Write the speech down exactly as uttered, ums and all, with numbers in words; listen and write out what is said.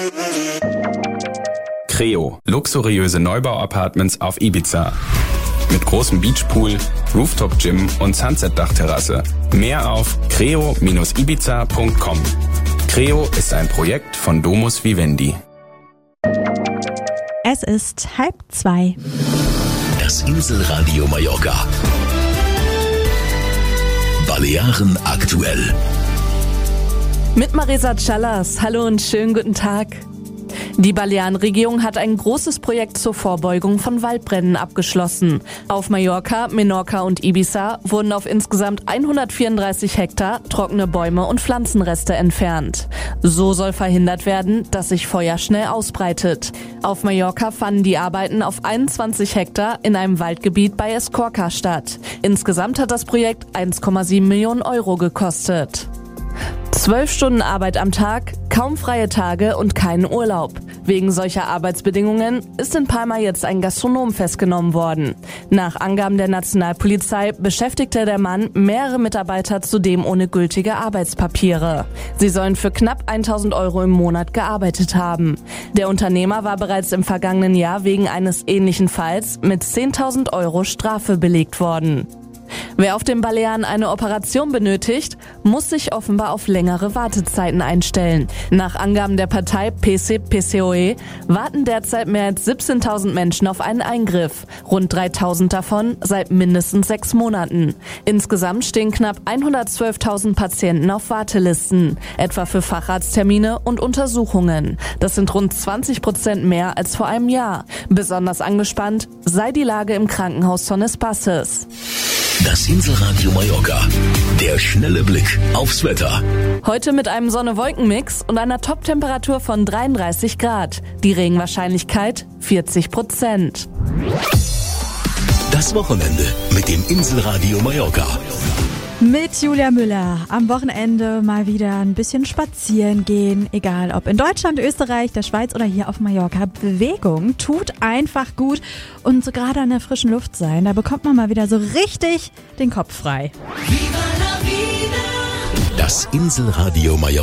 Creo, luxuriöse Neubau-Apartments auf Ibiza. Mit großem Beachpool, Rooftop-Gym und Sunset-Dachterrasse. Mehr auf creo Bindestrich ibiza Punkt com. Creo ist ein Projekt von Domus Vivendi. Es ist halb zwei. Das Inselradio Mallorca. Balearen aktuell. Mit Marisa Callas. Hallo und schönen guten Tag. Die Balearenregierung hat ein großes Projekt zur Vorbeugung von Waldbränden abgeschlossen. Auf Mallorca, Menorca und Ibiza wurden auf insgesamt hundertvierunddreißig Hektar trockene Bäume und Pflanzenreste entfernt. So soll verhindert werden, dass sich Feuer schnell ausbreitet. Auf Mallorca fanden die Arbeiten auf einundzwanzig Hektar in einem Waldgebiet bei Escorca statt. Insgesamt hat das Projekt eins Komma sieben Millionen Euro gekostet. Zwölf Stunden Arbeit am Tag, kaum freie Tage und keinen Urlaub. Wegen solcher Arbeitsbedingungen ist in Palma jetzt ein Gastronom festgenommen worden. Nach Angaben der Nationalpolizei beschäftigte der Mann mehrere Mitarbeiter, zudem ohne gültige Arbeitspapiere. Sie sollen für knapp tausend Euro im Monat gearbeitet haben. Der Unternehmer war bereits im vergangenen Jahr wegen eines ähnlichen Falls mit zehntausend Euro Strafe belegt worden. Wer auf den Balearen eine Operation benötigt, muss sich offenbar auf längere Wartezeiten einstellen. Nach Angaben der Partei P C P C O E warten derzeit mehr als siebzehntausend Menschen auf einen Eingriff. Rund dreitausend davon seit mindestens sechs Monaten. Insgesamt stehen knapp hundertzwölftausend Patienten auf Wartelisten, etwa für Facharzttermine und Untersuchungen. Das sind rund zwanzig Prozent mehr als vor einem Jahr. Besonders angespannt sei die Lage im Krankenhaus Son Espaces. Das Inselradio Mallorca. Der schnelle Blick aufs Wetter. Heute mit einem Sonne-Wolken-Mix und einer Top-Temperatur von dreiunddreißig Grad. Die Regenwahrscheinlichkeit vierzig Prozent. Das Wochenende mit dem Inselradio Mallorca. Mit Julia Müller. Am Wochenende mal wieder ein bisschen spazieren gehen. Egal ob in Deutschland, Österreich, der Schweiz oder hier auf Mallorca. Bewegung tut einfach gut. Und so gerade an der frischen Luft sein, da bekommt man mal wieder so richtig den Kopf frei. Das Inselradio Mallorca.